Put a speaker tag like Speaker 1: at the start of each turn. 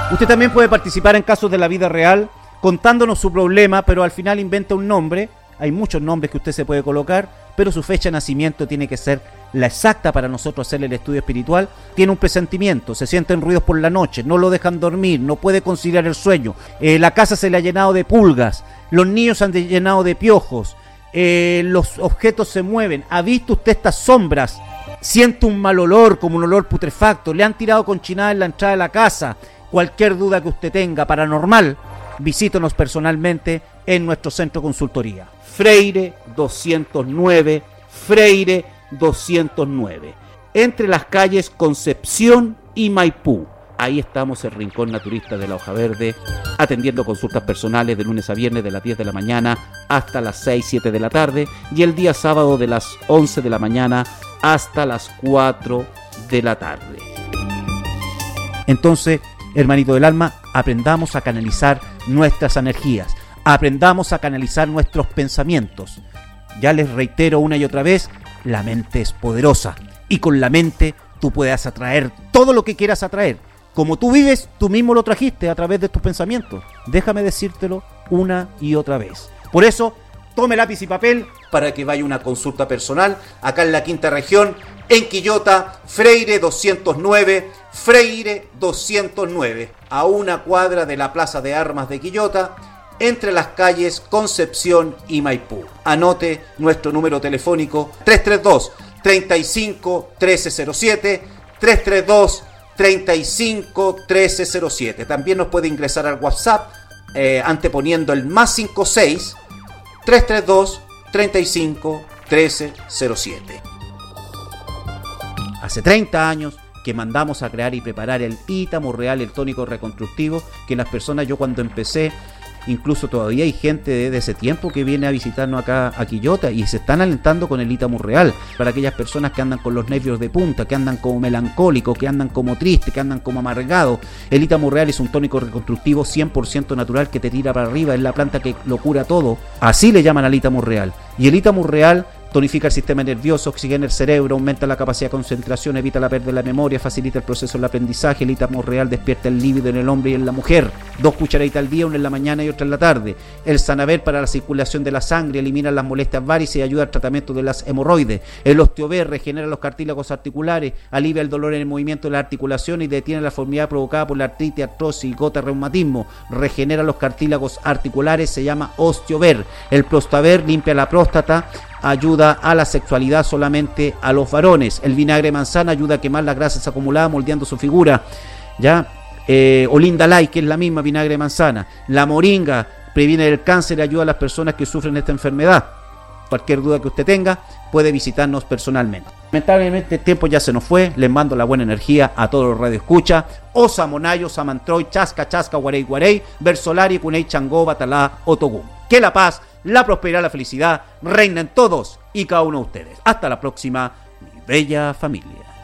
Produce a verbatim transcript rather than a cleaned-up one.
Speaker 1: Usted también puede participar en casos de la vida real, contándonos su problema, pero al final inventa un nombre. Hay muchos nombres que usted se puede colocar, pero su fecha de nacimiento tiene que ser la exacta para nosotros hacerle el estudio espiritual. Tiene un presentimiento, se sienten ruidos por la noche, no lo dejan dormir, no puede conciliar el sueño, eh, la casa se le ha llenado de pulgas, los niños se han llenado de piojos, eh, los objetos se mueven. ¿Ha visto usted estas sombras? Siente un mal olor, como un olor putrefacto, le han tirado conchinada en la entrada de la casa. Cualquier duda que usted tenga paranormal, visítenos personalmente en nuestro centro de consultoría. Freire doscientos nueve, Freire doscientos nueve, entre las calles Concepción y Maipú. Ahí estamos, el Rincón Naturista de la Hoja Verde, atendiendo consultas personales de lunes a viernes de las diez de la mañana hasta las seis, siete de la tarde, y el día sábado de las once de la mañana hasta las cuatro de la tarde. Entonces, hermanito del alma, aprendamos a canalizar nuestras energías, aprendamos a canalizar nuestros pensamientos. Ya les reitero una y otra vez, la mente es poderosa y con la mente tú puedes atraer todo lo que quieras atraer. Como tú vives, tú mismo lo trajiste a través de tus pensamientos. Déjame decírtelo una y otra vez. Por eso, tome lápiz y papel para que vaya una consulta personal acá en la quinta región, en Quillota, Freire doscientos nueve, Freire doscientos nueve, a una cuadra de la Plaza de Armas de Quillota, entre las calles Concepción y Maipú. Anote nuestro número telefónico tres tres dos, tres cinco, uno tres cero siete, tres tres dos, tres cinco, uno tres cero siete. También nos puede ingresar al WhatsApp eh, anteponiendo el más cincuenta y seis, tres tres dos, tres cinco, uno tres cero siete. Hace treinta años que mandamos a crear y preparar el Ítamo Real, el tónico reconstructivo, que las personas, yo cuando empecé, incluso todavía hay gente desde ese tiempo que viene a visitarnos acá a Quillota y se están alentando con el Ítamo Real. Para aquellas personas que andan con los nervios de punta, que andan como melancólicos, que andan como tristes, que andan como amargados, el Ítamo Real es un tónico reconstructivo cien por ciento natural que te tira para arriba, es la planta que lo cura todo. Así le llaman al Ítamo Real. Y el Ítamo Real tonifica el sistema nervioso, oxigena el cerebro, aumenta la capacidad de concentración, evita la pérdida de la memoria, facilita el proceso del aprendizaje. El Ítamo Real despierta el líbido en el hombre y en la mujer. Dos cucharaditas al día, una en la mañana y otra en la tarde. El Sanaver para la circulación de la sangre, elimina las molestias varices y ayuda al tratamiento de las hemorroides. El Osteover regenera los cartílagos articulares, alivia el dolor en el movimiento de las articulaciones y detiene la deformidad provocada por la artritis, artrosis, gota, reumatismo. Regenera los cartílagos articulares, se llama Osteover. El Prostaver limpia la próstata, ayuda a la sexualidad solamente a los varones. El vinagre de manzana ayuda a quemar las grasas acumuladas moldeando su figura. Ya, eh, Olinda Light, que es la misma vinagre de manzana. La moringa previene el cáncer y ayuda a las personas que sufren esta enfermedad. Cualquier duda que usted tenga, puede visitarnos personalmente. Lamentablemente el tiempo ya se nos fue. Les mando la buena energía a todos los radioescuchas. Osa Monayo, Samantroy, Chasca, Chasca, Guarey, Guarey, Versolari, Cuney, Changó, Batalá, Otogún. Que la paz, la prosperidad, la felicidad reina en todos y cada uno de ustedes. Hasta la próxima, mi bella familia.